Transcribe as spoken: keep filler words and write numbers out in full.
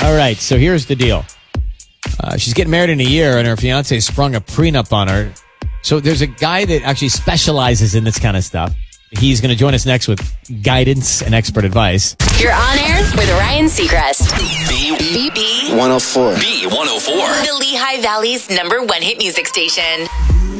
All right, so here's the deal. Uh, she's getting married in a year, and her fiance sprung a prenup on her. So there's a guy that actually specializes in this kind of stuff. He's going to join us next with guidance and expert advice. You're on air with Ryan Seacrest. B, B, B one oh four. B one oh four. The Lehigh Valley's number one hit music station.